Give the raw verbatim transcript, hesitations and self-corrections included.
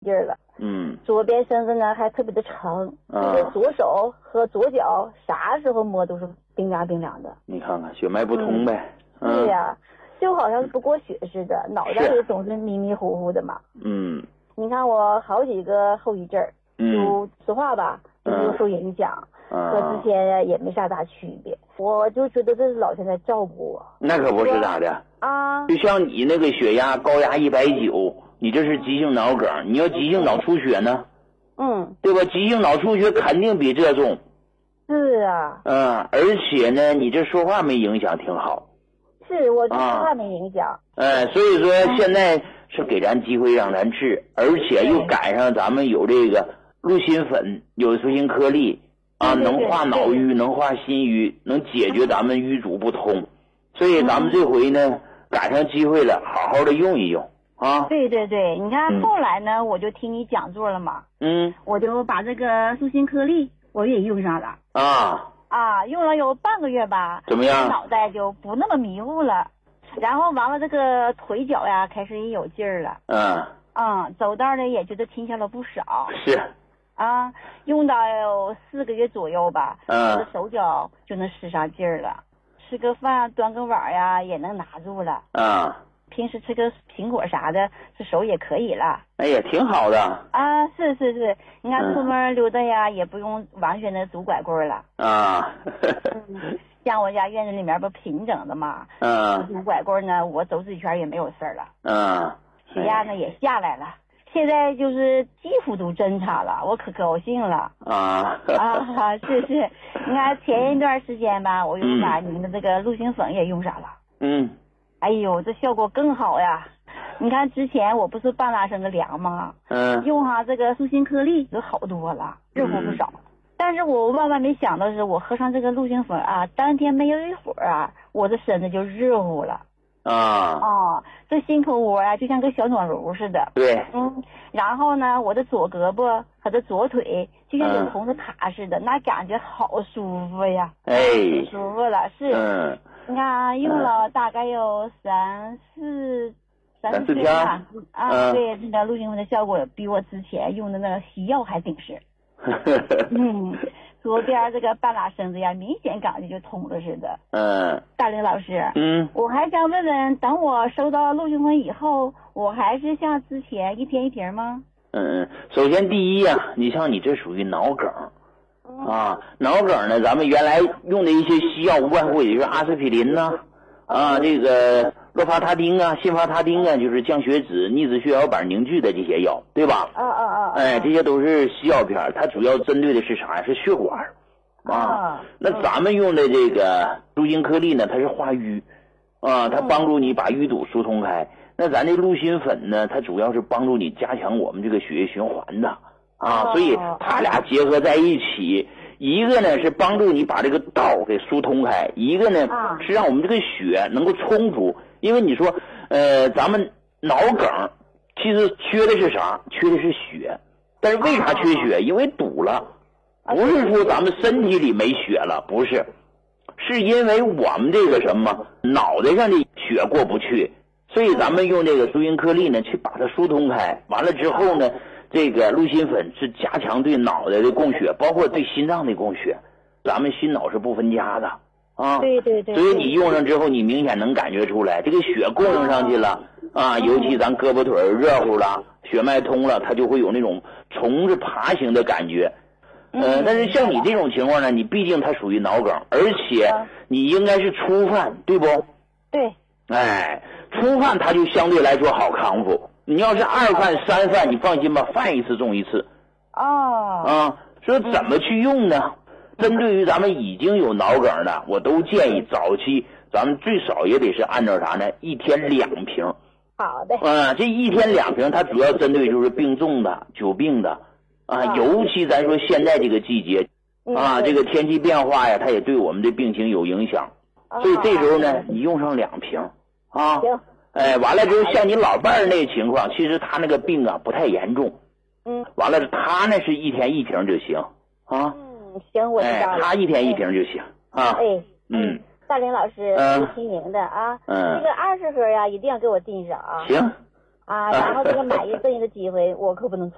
劲儿了。 嗯， 左边身子呢还特别的沉， 啊， 这个左手和左脚啥时候摸都是冰凉冰凉的。 你看看血脉不通呗。 嗯、对呀、啊，就好像是不过血似的，脑袋也总是迷迷糊糊的嘛。 嗯， 你看我好几个后遗症， 嗯， 就实话吧，就是受影响， 嗯、 和之前也没啥大区别。我就觉得这是老天在照顾我。 那可不是咋的啊？ 就像你那个血压高压一百九，你这是急性脑梗，你要急性脑出血呢？ 嗯， 对吧？急性脑出血肯定比这重。 是啊。 嗯，而且呢，你这说话没影响，挺好。 是，我这说话没影响。 哎、嗯，所以说现在是给咱机会让咱治，而且又赶上咱们有这个鹿心粉，有苏心颗粒啊，能化脑瘀，能化心瘀，能解决咱们瘀阻不通。所以咱们这回呢，赶上机会了，好好的用一用啊。 对对对，你看后来呢，嗯、我就听你讲座了嘛。 嗯。 我就把这个苏心颗粒我也用上了。 啊。 啊，用了有半个月吧。 怎么样？ 脑袋就不那么迷糊了，然后完了这个腿脚呀开始也有劲儿了。 嗯。 嗯，走道呢也觉得轻巧了不少。 是。 啊，用到有四个月左右吧。 嗯。 我的手脚就能使上劲儿了，吃个饭端个碗呀也能拿住了。 嗯。 平时吃个苹果啥的，这手也可以了。 哎呀，挺好的。 啊，是是是，你看出门溜达呀，嗯、也不用完全的拄拐棍了。 啊。 嗯，像我家院子里面不平整的嘛。 嗯。 拄拐棍呢，我走几圈也没有事儿了。 嗯。 血压呢也下来了，现在就是几乎都正常了，我可高兴了。 啊。 啊，是是，你看前一段时间吧，我又把你们的这个鹿心粉也用上了。 嗯。 哎呦，这效果更好呀！你看之前我不是半拉身的凉吗？ 嗯。 用上这个苏心颗粒就好多了，热乎不少。嗯、但是我万万没想到是，我喝上这个鹿心粉啊，当天没有一会儿啊，我的身子就热乎了。 啊。 哦，这心口窝啊，就像个小暖炉似的。 对。 嗯。然后呢，我的左胳膊和这左腿就像有红的塔似的，嗯、那感觉好舒服呀！ 哎。 舒服了，是。 嗯。 你看，用了大概有三四三四天吧， 啊，嗯、对，这个鹿心粉的效果比我之前用的那个西药还顶实。嗯，左边这个半拉身子呀，明显感觉就通了似的。 嗯。 大林老师， 嗯， 我还想问问，等我收到鹿心粉以后，我还是像之前一天一瓶吗？ 嗯，首先第一呀、啊，你像你这属于脑梗。啊，脑梗呢，咱们原来用的一些西药无外乎也就是阿司匹林呐、啊，啊，这个洛伐他汀啊、辛伐他汀啊，就是降血脂、逆止血小板凝聚的这些药，对吧？ 啊啊啊！ 哎，这些都是西药片，它主要针对的是啥呀？是血管啊。那咱们用的这个鹿心颗粒呢，它是化瘀啊，它帮助你把淤堵疏通开。那咱这鹿心粉呢，它主要是帮助你加强我们这个血液循环的。啊，所以它俩结合在一起，一个呢是帮助你把这个道给疏通开，一个呢是让我们这个血能够充足。因为你说，呃，咱们脑梗其实缺的是啥？缺的是血。但是为啥缺血？因为堵了，不是说咱们身体里没血了，不是，是因为我们这个什么脑袋上的血过不去，所以咱们用这个苏心颗粒呢去把它疏通开。完了之后呢，这个鹿心粉是加强对脑袋的供血，包括对心脏的供血，咱们心脑是不分家的啊。 对对对。 所以你用上之后，你明显能感觉出来，这个血供应上去了啊，尤其咱胳膊腿热乎了，血脉通了，它就会有那种虫子爬行的感觉。呃，但是像你这种情况呢，你毕竟它属于脑梗，而且你应该是初犯，对不？ 对。 哎，初犯它就相对来说好康复。你要是二犯三犯，你放心吧，犯一次中一次。 哦。 啊，说怎么去用呢？针对于咱们已经有脑梗的，我都建议早期咱们最少也得是按照啥呢？一天两瓶。 好的。 啊，这一天两瓶，它主要针对就是病重的、久病的啊，尤其咱说现在这个季节啊，这个天气变化呀，它也对我们的病情有影响，所以这时候呢，你用上两瓶啊。 行。 哎，完了之后，像你老伴儿那情况，其实他那个病啊不太严重。 嗯。 完了，他呢是一天一瓶就行啊。 嗯，行，我知道了。 哎，他一天一瓶就行啊。 哎。 嗯。 大林老师， 嗯， 听您的啊。 嗯。 这个二十盒呀，一定要给我订上啊。 行。 啊，然后这个买一赠一的机会，我可不能错。